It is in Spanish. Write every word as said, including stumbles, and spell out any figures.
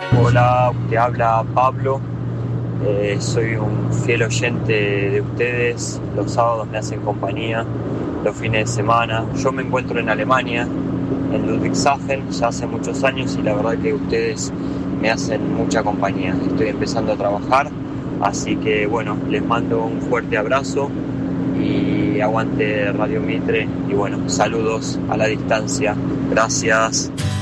Hola, te habla Pablo. Eh, soy un fiel oyente de ustedes. Los sábados me hacen compañía, los fines de semana. Yo me encuentro en Alemania, en Ludwigshafen, ya hace muchos años, y la verdad que ustedes me hacen mucha compañía. Estoy empezando a trabajar, así que bueno, les mando un fuerte abrazo y aguante Radio Mitre. Y bueno, saludos a la distancia. Gracias.